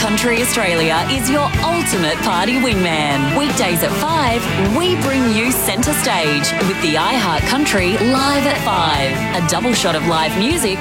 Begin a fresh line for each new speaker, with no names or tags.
Country Australia is your ultimate party wingman. Weekdays at 5, we bring you centre stage with the iHeart Country Live at 5. A double shot of live music